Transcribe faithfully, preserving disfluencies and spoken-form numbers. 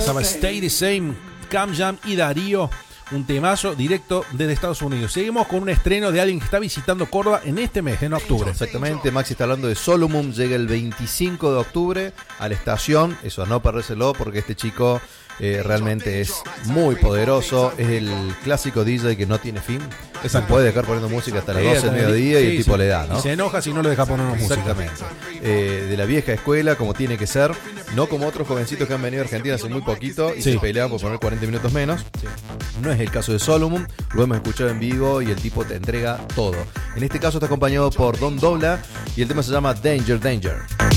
se llama Stay the Same, Cam Jam y Darío. Un temazo directo desde Estados Unidos. Seguimos con un estreno de alguien que está visitando Córdoba en este mes, en octubre. Exactamente, Maxi está hablando de Solomon. Llega el veinticinco de octubre a la estación. Eso, no perdérselo porque este chico eh, realmente es muy poderoso. Es el clásico D J que no tiene fin. Se puede dejar poniendo música hasta las doce del mediodía, sí, y el tipo sí. le da, ¿no? Y se enoja si no le deja poner música. Exactamente. Eh, de la vieja escuela, como tiene que ser. No como otros jovencitos que han venido a Argentina hace muy poquito y sí. se pelean por poner cuarenta minutos menos. Sí. No es el caso de Solomon. Lo hemos escuchado en vivo y el tipo te entrega todo. En este caso está acompañado por Don Dobla y el tema se llama Danger, Danger.